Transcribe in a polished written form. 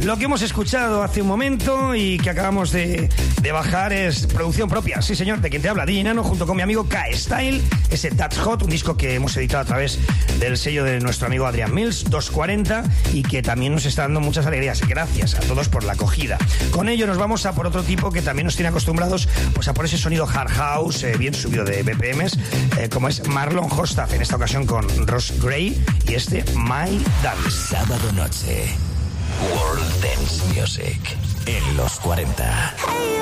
Lo que hemos escuchado hace un momento y que acabamos de bajar es producción propia, sí señor, de quien te habla, DJ Nano, junto con mi amigo K-Style, ese That's Hot, un disco que hemos editado a través del sello de nuestro amigo Adrian Mills, 240, y que también nos está dando muchas alegrías. Gracias a todos por la acogida. Con ello nos vamos a por otro tipo que también nos tiene acostumbrados pues a por ese sonido hard house, bien subido de BPMs, como es Marlon Hostaf, en esta ocasión con Ross Gray y este My Dance. Sábado noche, World Dance Music en los 40.